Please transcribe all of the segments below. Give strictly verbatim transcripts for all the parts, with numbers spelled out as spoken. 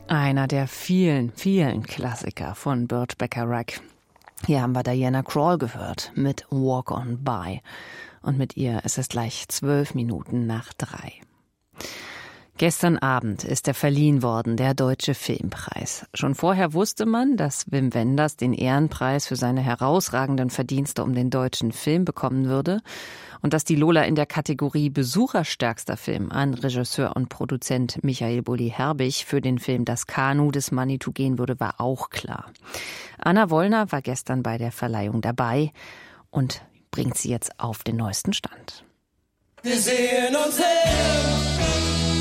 Einer der vielen, vielen Klassiker von Burt Bacharach. Hier haben wir Diana Krall gehört mit Walk on By. Und mit ihr ist es gleich zwölf Minuten nach drei. Gestern Abend ist er verliehen worden, der Deutsche Filmpreis. Schon vorher wusste man, dass Wim Wenders den Ehrenpreis für seine herausragenden Verdienste um den deutschen Film bekommen würde und dass die Lola in der Kategorie besucherstärkster Film an Regisseur und Produzent Michael Bulli-Herbig für den Film Das Kanu des Manitou gehen würde, war auch klar. Anna Wollner war gestern bei der Verleihung dabei und bringt sie jetzt auf den neuesten Stand. Wir sehen uns hin.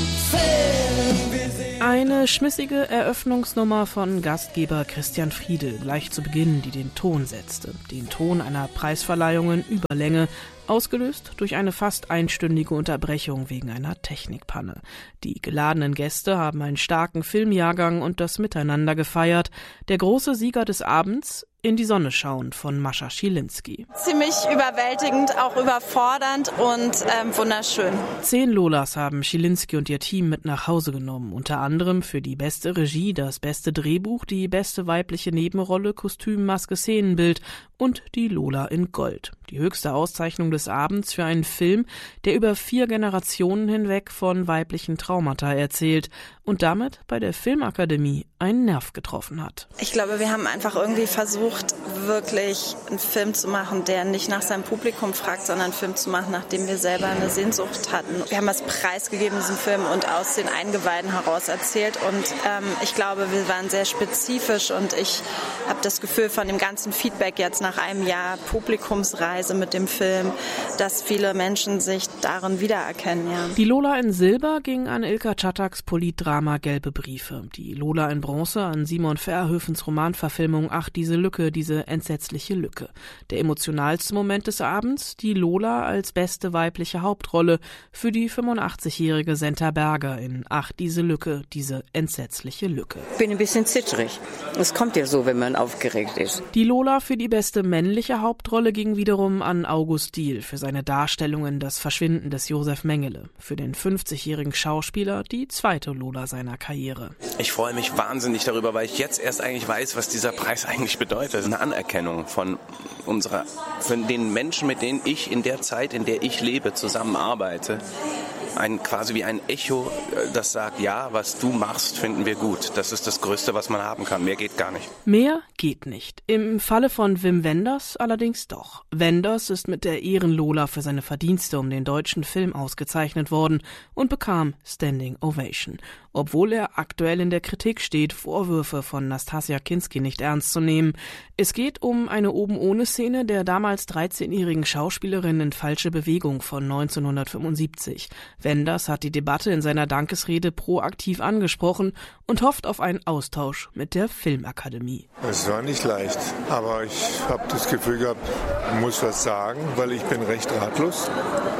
Eine schmissige Eröffnungsnummer von Gastgeber Christian Friedel, gleich zu Beginn, die den Ton setzte. Den Ton einer Preisverleihung in Überlänge, ausgelöst durch eine fast einstündige Unterbrechung wegen einer Technikpanne. Die geladenen Gäste haben einen starken Filmjahrgang und das Miteinander gefeiert. Der große Sieger des Abends, In die Sonne schauen von Mascha Schilinski. Ziemlich überwältigend, auch überfordernd und ähm, wunderschön. Zehn Lolas haben Schilinski und ihr Team mit nach Hause genommen. Unter anderem für die beste Regie, das beste Drehbuch, die beste weibliche Nebenrolle, Kostüm, Maske, Szenenbild und die Lola in Gold. Die höchste Auszeichnung des Abends für einen Film, der über vier Generationen hinweg von weiblichen Traumata erzählt und damit bei der Filmakademie einen Nerv getroffen hat. Ich glaube, wir haben einfach irgendwie versucht, wirklich einen Film zu machen, der nicht nach seinem Publikum fragt, sondern einen Film zu machen, nach dem wir selber eine Sehnsucht hatten. Wir haben was preisgegeben, diesen Film, und aus den Eingeweiden heraus erzählt. Und ähm, ich glaube, wir waren sehr spezifisch und ich habe das Gefühl von dem ganzen Feedback jetzt nach einem Jahr Publikumsreise mit dem Film, dass viele Menschen sich darin wiedererkennen. Ja. Die Lola in Silber ging an Ilka Czattaks Politdrama Gelbe Briefe. Die Lola in Bronze an Simon Verhoevens Romanverfilmung Ach, diese Lücke, diese entsetzliche Lücke. Der emotionalste Moment des Abends, die Lola als beste weibliche Hauptrolle für die fünfundachtzigjährige Senta Berger in Ach, diese Lücke, diese entsetzliche Lücke. Ich bin ein bisschen zittrig. Es kommt ja so, wenn man aufgeregt ist. Die Lola für die beste männliche Hauptrolle ging wiederum an August Diehl für seine Darstellungen Das Verschwinden des Josef Mengele. Für den fünfzigjährigen Schauspieler die zweite Lola seiner Karriere. Ich freue mich wahnsinnig darüber, weil ich jetzt erst eigentlich weiß, was dieser Preis eigentlich bedeutet. Eine Anerkennung von unserer, von den Menschen, mit denen ich in der Zeit, in der ich lebe, zusammenarbeite. Ein, quasi wie ein Echo, das sagt, ja, was du machst, finden wir gut. Das ist das Größte, was man haben kann. Mehr geht gar nicht. Mehr geht nicht. Im Falle von Wim Wenders allerdings doch. Wenders ist mit der Ehrenlola für seine Verdienste um den deutschen Film ausgezeichnet worden und bekam Standing Ovation. Obwohl er aktuell in der Kritik steht, Vorwürfe von Nastassja Kinski nicht ernst zu nehmen. Es geht um eine Oben-ohne-Szene der damals dreizehnjährigen Schauspielerin in Falsche Bewegung von neunzehnhundertfünfundsiebzig. Wenders hat die Debatte in seiner Dankesrede proaktiv angesprochen und hofft auf einen Austausch mit der Filmakademie. Es war nicht leicht, aber ich habe das Gefühl gehabt, ich muss was sagen, weil ich bin recht ratlos.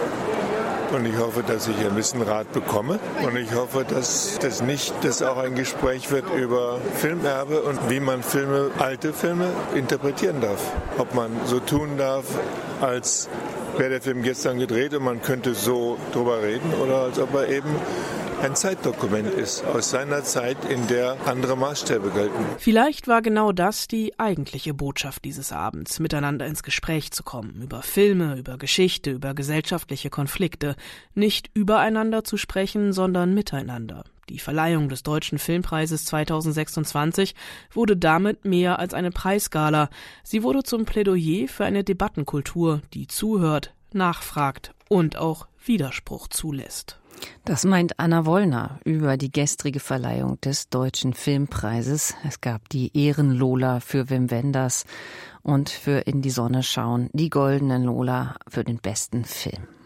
Und ich hoffe, dass ich ein bisschen Rat bekomme. Und ich hoffe, dass das nicht dass auch ein Gespräch wird über Filmerbe und wie man Filme, alte Filme interpretieren darf. Ob man so tun darf, als wäre der Film gestern gedreht und man könnte so drüber reden, oder als ob er eben ein Zeitdokument ist, aus seiner Zeit, in der andere Maßstäbe gelten. Vielleicht war genau das die eigentliche Botschaft dieses Abends, miteinander ins Gespräch zu kommen, über Filme, über Geschichte, über gesellschaftliche Konflikte, nicht übereinander zu sprechen, sondern miteinander. Die Verleihung des Deutschen Filmpreises zweitausendsechsundzwanzig wurde damit mehr als eine Preisgala. Sie wurde zum Plädoyer für eine Debattenkultur, die zuhört, nachfragt und auch Widerspruch zulässt. Das meint Anna Wollner über die gestrige Verleihung des Deutschen Filmpreises. Es gab die Ehrenlola für Wim Wenders und für In die Sonne schauen die goldenen Lola für den besten Film.